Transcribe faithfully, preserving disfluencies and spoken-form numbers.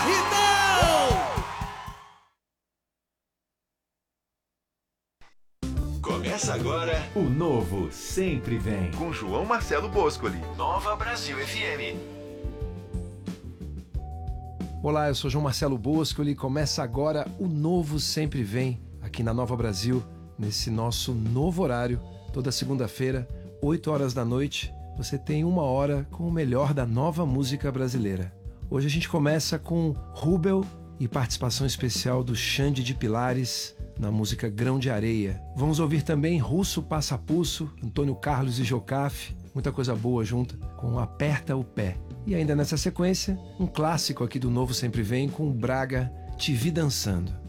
Começa agora o Novo Sempre Vem, com João Marcelo Boscoli. Nova Brasil F M. Olá, eu sou João Marcelo Boscoli e começa agora o Novo Sempre Vem, aqui na Nova Brasil, nesse nosso novo horário, toda segunda-feira, oito horas da noite, você tem uma hora com o melhor da nova música brasileira. Hoje a gente começa com Rubel e participação especial do Xande de Pilares na música Grão de Areia. Vamos ouvir também Russo Passapulso, Antônio Carlos e Jocafe, muita coisa boa junta, com Aperta o Pé. E ainda nessa sequência, um clássico aqui do Novo Sempre Vem com Braga, Te Vi Dançando.